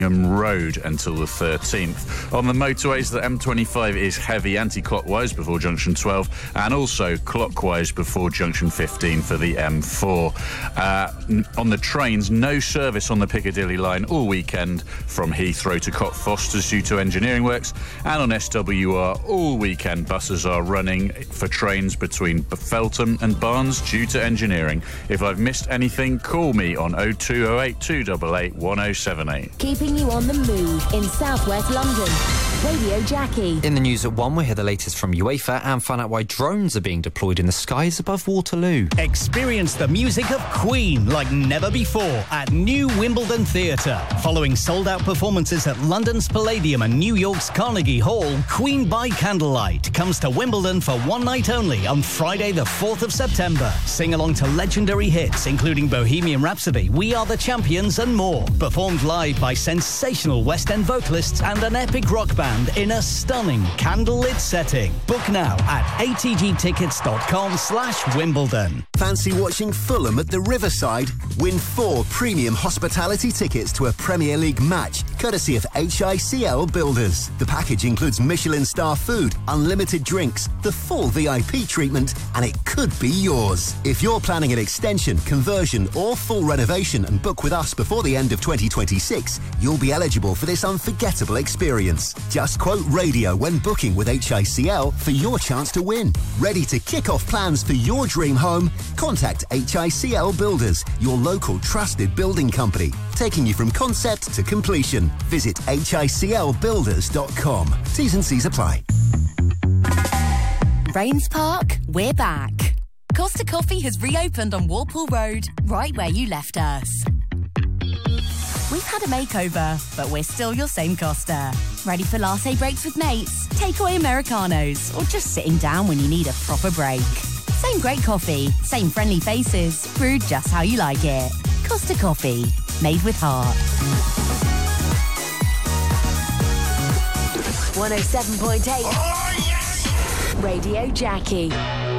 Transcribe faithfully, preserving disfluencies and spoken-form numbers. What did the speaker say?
Road until the thirteenth. On the motorways, the M twenty-five is heavy anti-clockwise before junction twelve and also clockwise before junction fifteen for the M four. Uh, on the trains, no service on the Piccadilly line all weekend from Heathrow to Cockfosters due to engineering works, and on S W R all weekend buses are running for trains between Feltham and Barnes due to engineering. If I've missed anything, call me on oh two oh eight, two eight eight, one oh seven eight. Keeping you on the move in southwest London. Radio Jackie. In the news at one, we hear the latest from UEFA and find out why drones are being deployed in the skies above Waterloo. Experience the music of Queen like never before at New Wimbledon Theatre. Following sold-out performances at London's Palladium and New York's Carnegie Hall, Queen by Candlelight comes to Wimbledon for one night only on Friday the fourth of September. Sing along to legendary hits including Bohemian Rhapsody, We Are the Champions and more. Performed live by sensational West End vocalists and an epic rock band in a stunning candlelit setting. Book now at atgtickets.com slash Wimbledon. Fancy watching Fulham at the Riverside? Win four premium hospitality tickets to a Premier League match, courtesy of H I C L Builders. The package includes Michelin star food, unlimited drinks, the full V I P treatment, and it could be yours. If you're planning an extension, conversion, or full renovation and book with us before the end of twenty twenty-six, you'll be eligible for this unforgettable experience. Just quote radio when booking with H I C L for your chance to win. Ready to kick off plans for your dream home? Contact H I C L Builders, your local trusted building company, taking you from concept to completion. Visit H I C L builders dot com. T's and C's apply. Rains Park, we're back. Costa Coffee has reopened on Walpole Road, right where you left us. We've had a makeover, but we're still your same Costa. Ready for latte breaks with mates, takeaway Americanos, or just sitting down when you need a proper break. Same great coffee, same friendly faces, brewed just how you like it. Costa Coffee, made with heart. one oh seven point eight. Oh, yes! Radio Jackie.